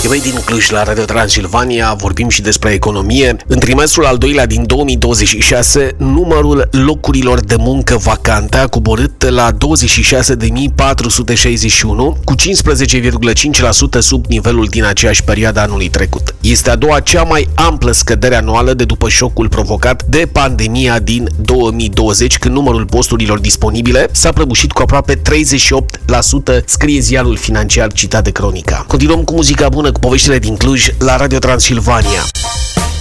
TV din Cluj la Radio Transilvania vorbim și despre economie. În trimestrul al doilea din 2026, numărul locurilor de muncă vacante a coborât la 26.461, cu 15,5% sub nivelul din aceeași perioadă anului trecut. Este a doua cea mai amplă scădere anuală de după șocul provocat de pandemia din 2020, când numărul posturilor disponibile s-a prăbușit cu aproape 38%, scrie ziarul financiar citat de Cronica. Continuăm cu muzica bună, cu poveștile din Cluj la Radio Transilvania.